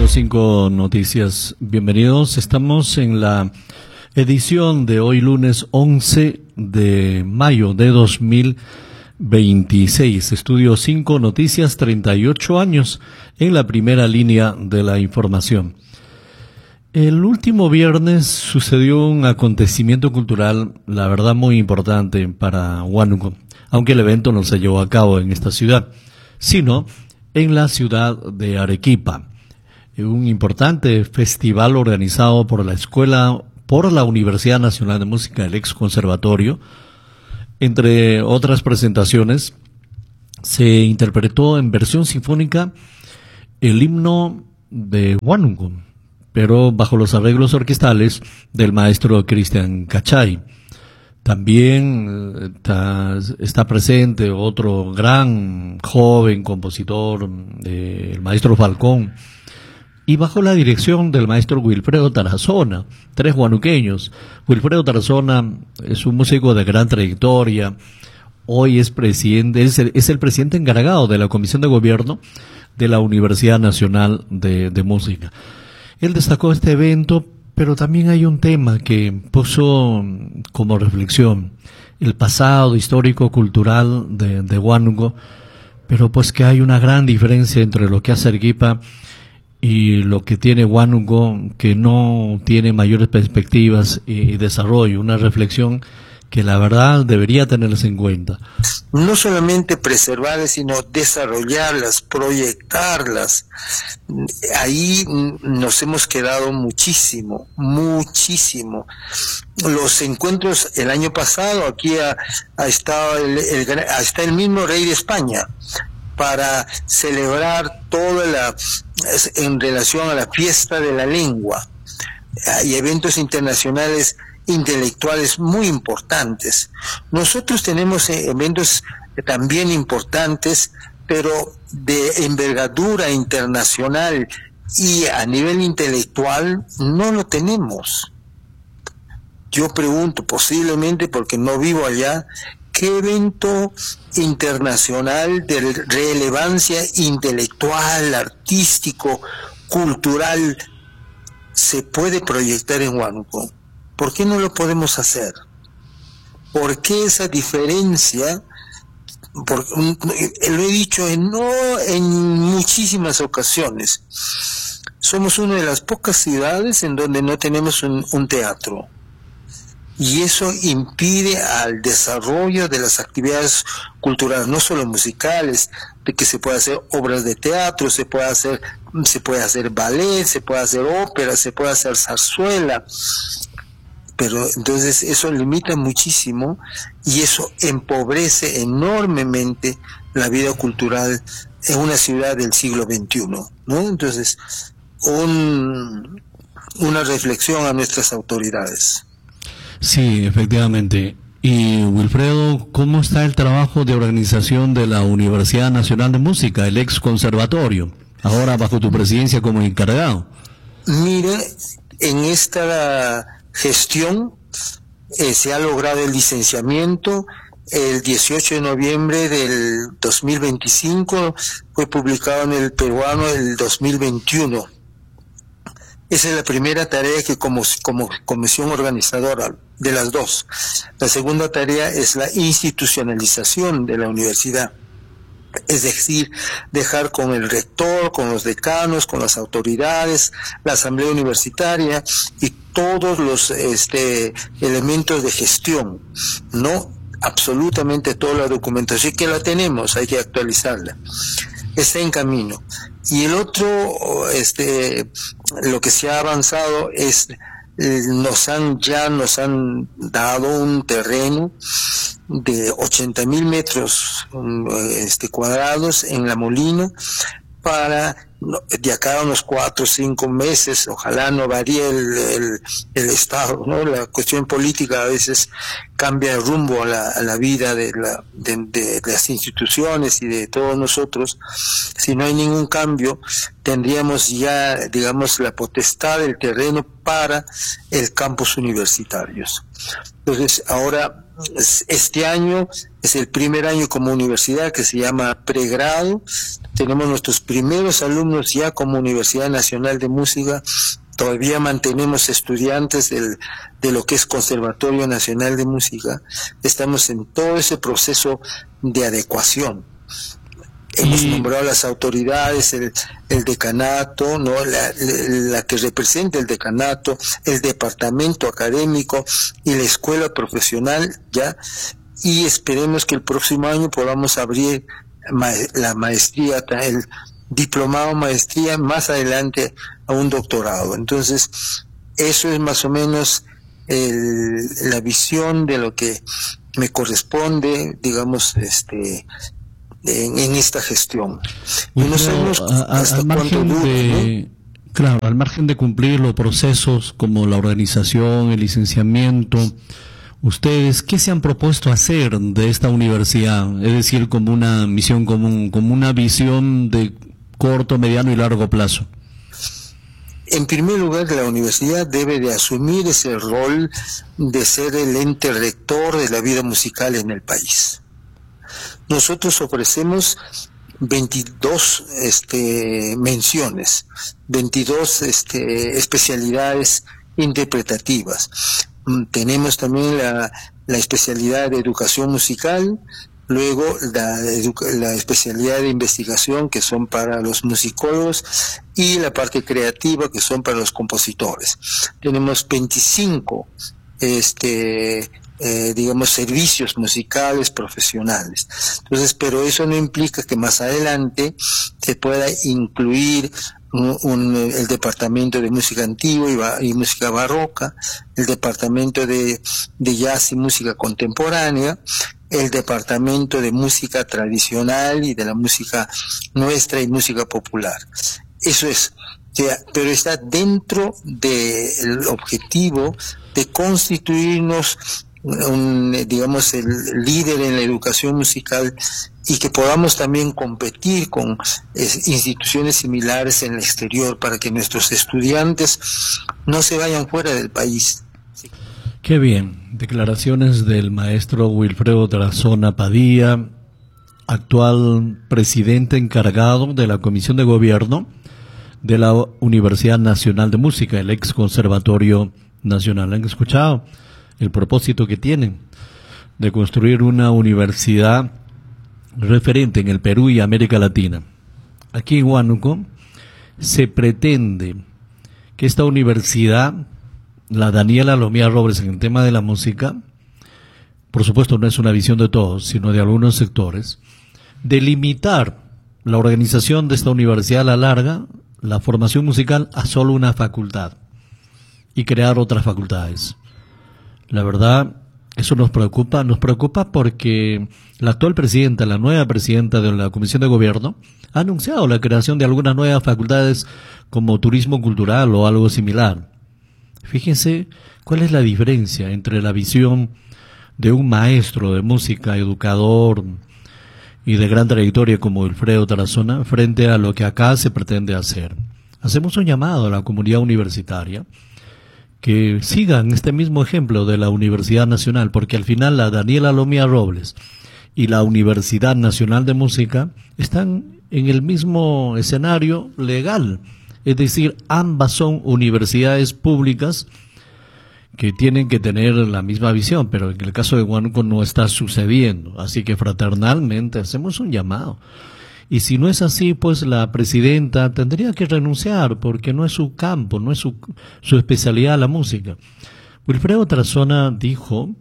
5 Noticias. Bienvenidos. Estamos en la edición de hoy lunes 11 de mayo de 2026. Estudio 5 Noticias, 38 años en la primera línea de la información. El último viernes sucedió un acontecimiento cultural, la verdad, muy importante para Huánuco, aunque el evento no se llevó a cabo en esta ciudad, sino en la ciudad de Arequipa. Un importante festival organizado por la Universidad Nacional de Música, el ex conservatorio. Entre otras presentaciones, se interpretó en versión sinfónica el himno de Huánuco, pero bajo los arreglos orquestales del maestro Cristian Cachay. También está presente otro gran joven compositor, el maestro Falcón, y bajo la dirección del maestro Wilfredo Tarazona, 3 huanuqueños. Wilfredo Tarazona es un músico de gran trayectoria, hoy es el presidente encargado de la Comisión de Gobierno de la Universidad Nacional de Música. Él destacó este evento, pero también hay un tema que puso como reflexión el pasado histórico cultural de Huánuco, pero pues que hay una gran diferencia entre lo que hace Arequipa y lo que tiene Huánuco, que no tiene mayores perspectivas y desarrollo. Una reflexión que la verdad debería tenerse en cuenta. No solamente preservarlas, sino desarrollarlas, proyectarlas. Ahí nos hemos quedado muchísimo. Los encuentros el año pasado, aquí ha estado el mismo rey de España para celebrar en relación a la fiesta de la lengua. Hay eventos internacionales intelectuales muy importantes. Nosotros tenemos eventos también importantes, pero de envergadura internacional y a nivel intelectual no lo tenemos. Yo pregunto, posiblemente porque no vivo allá, ¿qué evento internacional de relevancia intelectual, artístico, cultural se puede proyectar en Huánuco? ¿Por qué no lo podemos hacer? ¿Por qué esa diferencia? Lo he dicho en muchísimas ocasiones. Somos una de las pocas ciudades en donde no tenemos un teatro. Y eso impide al desarrollo de las actividades culturales, no solo musicales, de que se pueda hacer obras de teatro, se puede hacer ballet, se puede hacer ópera, se puede hacer zarzuela. Pero entonces eso limita muchísimo y eso empobrece enormemente la vida cultural en una ciudad del siglo XXI, ¿no? Entonces, una reflexión a nuestras autoridades. Sí, efectivamente. Y Wilfredo, ¿cómo está el trabajo de organización de la Universidad Nacional de Música, el ex conservatorio, ahora bajo tu presidencia como encargado? Mire, en esta gestión se ha logrado el licenciamiento. El 18 de noviembre del 2025 fue publicado en el Peruano el 2021. Esa es la primera tarea que como comisión organizadora de las dos. La segunda tarea es la institucionalización de la universidad. Es decir, dejar con el rector, con los decanos, con las autoridades, la asamblea universitaria y todos los elementos de gestión, ¿no? Absolutamente toda la documentación que la tenemos, hay que actualizarla. Está en camino. Y el otro, lo que se ha avanzado es, nos han dado un terreno de 80,000 metros cuadrados en La Molina para de acá a unos 4 o 5 meses, ojalá no varíe el estado, ¿no? La cuestión política a veces cambia el rumbo a la vida de las instituciones y de todos nosotros. Si no hay ningún cambio, tendríamos ya, digamos, la potestad del terreno para el campus universitarios. Entonces, ahora Este año es el primer año como universidad que se llama pregrado. Tenemos nuestros primeros alumnos ya como Universidad Nacional de Música. Todavía mantenemos estudiantes de lo que es Conservatorio Nacional de Música. Estamos en todo ese proceso de adecuación. Hemos nombrado a las autoridades, el decanato, ¿no? La que representa el decanato, el departamento académico y la escuela profesional, ya, y esperemos que el próximo año podamos abrir la maestría, el diplomado maestría, más adelante a un doctorado. Entonces, eso es más o menos la visión de lo que me corresponde, digamos, en esta gestión. Y no sabemos hasta cuánto dura, ¿no? Claro, al margen de cumplir los procesos como la organización, el licenciamiento, ustedes, ¿qué se han propuesto hacer de esta universidad? Es decir, como una misión común, como una visión de corto, mediano y largo plazo. En primer lugar, la universidad debe de asumir ese rol de ser el ente rector de la vida musical en el país. Nosotros ofrecemos 22 menciones, 22 especialidades interpretativas. Tenemos también la especialidad de educación musical, luego la especialidad de investigación, que son para los musicólogos, y la parte creativa, que son para los compositores. Tenemos 25 digamos, servicios musicales profesionales. Entonces, pero eso no implica que más adelante se pueda incluir el departamento de música antigua y música barroca, el departamento de jazz y música contemporánea, el departamento de música tradicional y de la música nuestra y música popular. Eso es, pero está dentro del objetivo de constituirnos digamos, el líder en la educación musical, y que podamos también competir con instituciones similares en el exterior, para que nuestros estudiantes no se vayan fuera del país. Qué bien. Declaraciones del maestro Wilfredo Tarazona Padilla, actual presidente encargado de la Comisión de Gobierno de la Universidad Nacional de Música, el ex Conservatorio Nacional. ¿Han escuchado el propósito que tienen de construir una universidad referente en el Perú y América Latina? Aquí en Huánuco se pretende que esta universidad, la Daniela Lomía Robles, en el tema de la música, por supuesto no es una visión de todos, sino de algunos sectores, delimitar la organización de esta universidad a la larga, la formación musical, a solo una facultad y crear otras facultades. La verdad, eso nos preocupa porque la actual presidenta, la nueva presidenta de la Comisión de Gobierno, ha anunciado la creación de algunas nuevas facultades como turismo cultural o algo similar. Fíjense cuál es la diferencia entre la visión de un maestro de música, educador y de gran trayectoria como Wilfredo Tarazona, frente a lo que acá se pretende hacer. Hacemos un llamado a la comunidad universitaria que sigan este mismo ejemplo de la Universidad Nacional, porque al final la Daniela Lomía Robles y la Universidad Nacional de Música están en el mismo escenario legal, es decir, ambas son universidades públicas que tienen que tener la misma visión, pero en el caso de Huánuco no está sucediendo, así que fraternalmente hacemos un llamado. Y si no es así, pues la presidenta tendría que renunciar, porque no es su campo, no es su especialidad la música. Wilfredo Tarazona dijo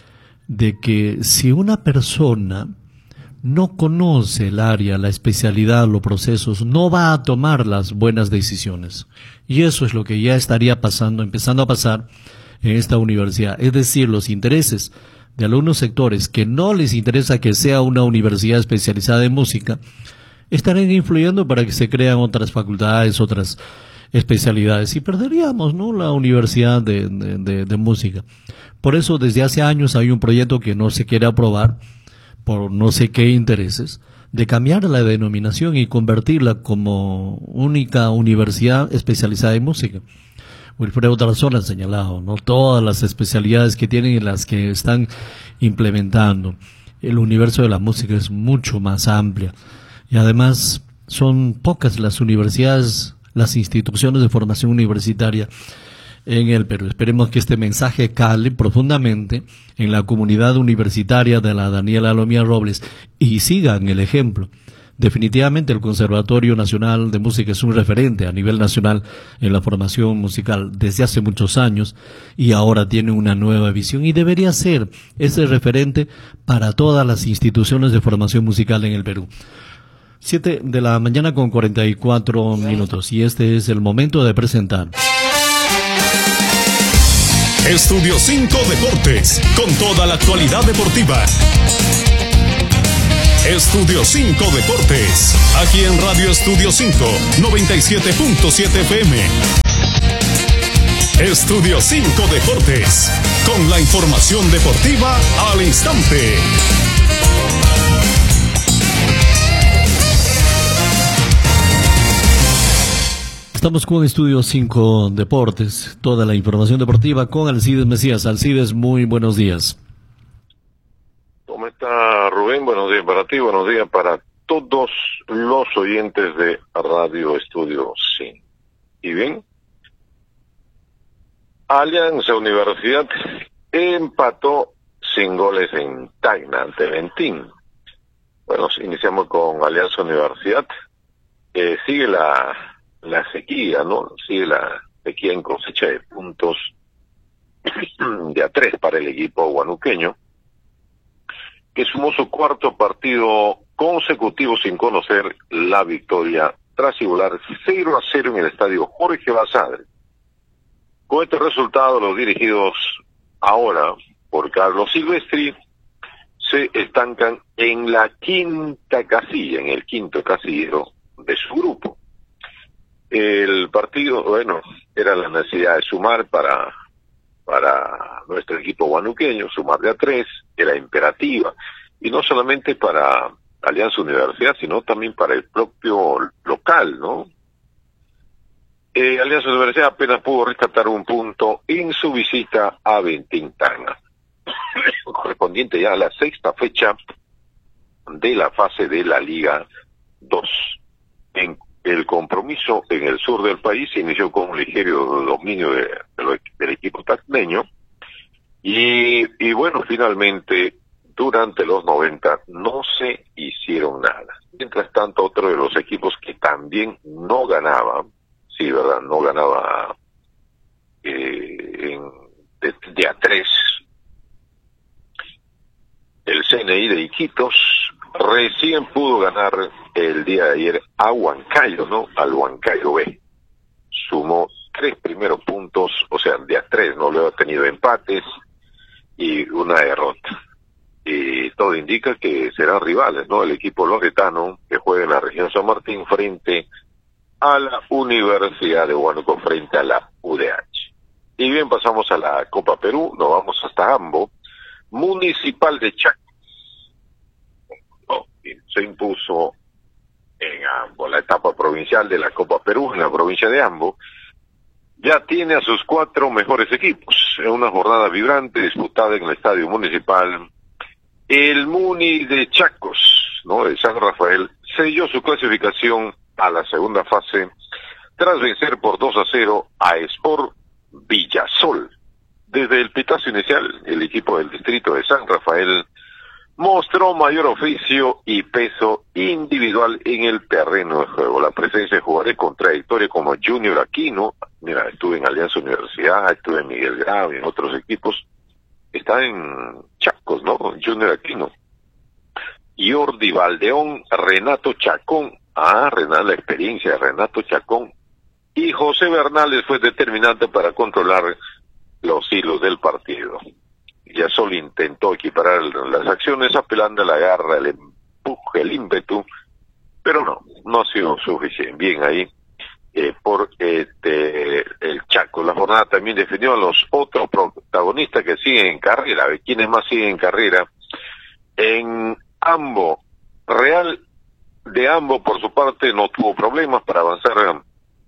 de que si una persona no conoce el área, la especialidad, los procesos, no va a tomar las buenas decisiones. Y eso es lo que ya estaría pasando, empezando a pasar en esta universidad. Es decir, los intereses de algunos sectores que no les interesa que sea una universidad especializada en música, estarán influyendo para que se crean otras facultades, otras especialidades, y perderíamos, ¿no?, la universidad de música. Por eso desde hace años hay un proyecto que no se quiere aprobar por no sé qué intereses, de cambiar la denominación y convertirla como única universidad especializada en música. Wilfredo Tarazona ha señalado, ¿no? Todas las especialidades que tienen y las que están implementando. El universo de la música es mucho más amplia y además son pocas las universidades, las instituciones de formación universitaria en el Perú. Esperemos que este mensaje cale profundamente en la comunidad universitaria de la Daniela Alomía Robles y sigan el ejemplo. Definitivamente el Conservatorio Nacional de Música es un referente a nivel nacional en la formación musical desde hace muchos años y ahora tiene una nueva visión y debería ser ese referente para todas las instituciones de formación musical en el Perú. 7 de la mañana con 44 minutos y este es el momento de presentar Estudio 5 Deportes, con toda la actualidad deportiva. Estudio 5 Deportes, aquí en Radio Estudio 5, 97.7 FM. Estudio 5 Deportes, con la información deportiva al instante. Estamos con Estudio 5 Deportes, toda la información deportiva con Alcides Mesías. Alcides, muy buenos días. ¿Cómo está, Rubén? Buenos días para ti, buenos días para todos los oyentes de Radio Estudio 5. ¿Y bien? Alianza Universidad empató sin goles en Tacna ante Ventín. Bueno, iniciamos con Alianza Universidad. Sigue la sequía, ¿no? Sigue la sequía en cosecha de puntos de A3 para el equipo guanuqueño, que sumó su cuarto partido consecutivo sin conocer la victoria tras igualar 0-0 en el estadio Jorge Basadre. Con este resultado, los dirigidos ahora por Carlos Silvestri se estancan en la quinta casilla, en el quinto casillero de su grupo. El partido, bueno, era la necesidad de sumar para nuestro equipo guanuqueño, sumar de A3, era imperativa, y no solamente para Alianza Universidad, sino también para el propio local, ¿no? Alianza Universidad apenas pudo rescatar un punto en su visita a Ventín Tacna, correspondiente ya a la sexta fecha de la fase de la Liga 2. En el compromiso en el sur del país se inició con un ligero dominio del equipo tacneño y bueno, finalmente durante los 90 no se hicieron nada. Mientras tanto, otro de los equipos que también no ganaba, sí, ¿verdad? No ganaba de A3, el CNI de Iquitos, recién pudo ganar el día de ayer a Huancayo, ¿no? Al Huancayo B. Sumó 3 primeros puntos, o sea, de A3, no luego ha tenido empates y una derrota. Y todo indica que serán rivales, ¿no? El equipo loretano que juega en la región San Martín frente a la Universidad de Huánuco, frente a la UDH. Y bien, pasamos a la Copa Perú, nos vamos hasta Ambo. Municipal de Chaco se impuso en Ambo, la etapa provincial de la Copa Perú en la provincia de Ambo. Ya tiene a sus 4 mejores equipos en una jornada vibrante disputada en el Estadio Municipal. El Muni de Chacos, ¿no? De San Rafael, selló su clasificación a la segunda fase tras vencer por 2-0 a Sport Villasol. Desde el pitazo inicial, el equipo del distrito de San Rafael mostró mayor oficio y peso individual en el terreno de juego. La presencia de jugadores con trayectoria como Junior Aquino, mira, estuve en Alianza Universidad, estuve en Miguel Grau y en otros equipos, está en Chacos, ¿no? Junior Aquino. Jordi Valdeón, Renato Chacón, la experiencia de Renato Chacón, y José Bernales fue determinante para controlar los hilos del partido. Ya solo intentó equiparar las acciones apelando a la garra, el empuje, el ímpetu, pero no ha sido suficiente. Bien ahí por el Chaco. La jornada también definió a los otros protagonistas que siguen en carrera. ¿Quiénes más siguen en carrera? En Ambo, Real de Ambo por su parte no tuvo problemas para avanzar pese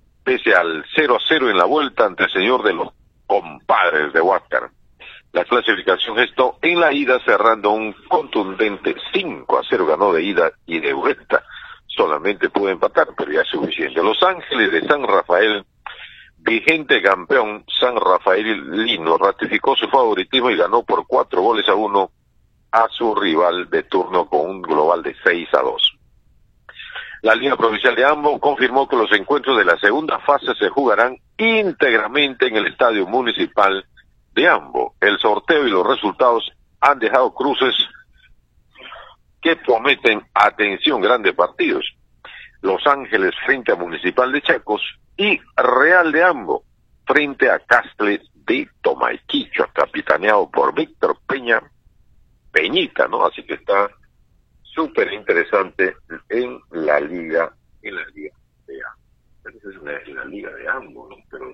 pese al 0-0 en la vuelta ante el señor de los compadres de Huáscar. La clasificación gestó en la ida, cerrando un contundente 5-0, ganó de ida y de vuelta. Solamente pudo empatar, pero ya es suficiente. Los Ángeles de San Rafael, vigente campeón San Rafaelino, ratificó su favoritismo y ganó por 4-1 a su rival de turno con un global de 6-2. La Liga Provincial de Ambo confirmó que los encuentros de la segunda fase se jugarán íntegramente en el Estadio Municipal de Ambo. El sorteo y los resultados han dejado cruces que prometen, atención, grandes partidos. Los Ángeles frente a Municipal de Chacos y Real de Ambo frente a Castle de Tomaiquicho, capitaneado por Víctor Peñita, ¿no? Así que está súper interesante en la liga de Ambo. Esa es la liga de Ambo, ¿no? Pero